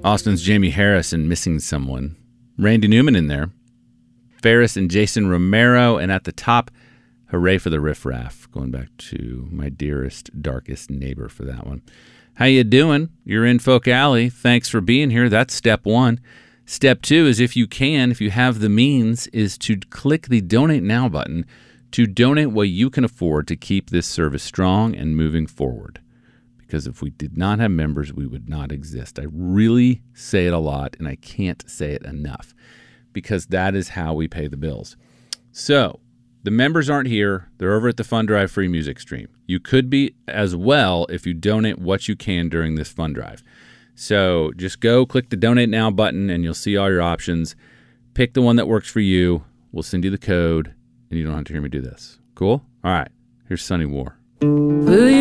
Austin's Jamie Harris and Missing Someone. Randy Newman in there. Ferris and Jason Romero. And at the top, Hooray for the Riff Raff. Going back to My Dearest, Darkest Neighbor for that one. How you doing? You're in Folk Alley. Thanks for being here. That's step one. Step two is if you have the means, is to click the Donate Now button to donate what you can afford to keep this service strong and moving forward. Because if we did not have members, we would not exist. I really say it a lot, and I can't say it enough, because that is how we pay the bills. So, the members aren't here. They're over at the Fund Drive free music stream. You could be as well if you donate what you can during this Fund Drive. So, just go click the Donate Now button, and you'll see all your options. Pick the one that works for you. We'll send you the code, and you don't have to hear me do this. Cool? All right. Here's Sunny War. Will you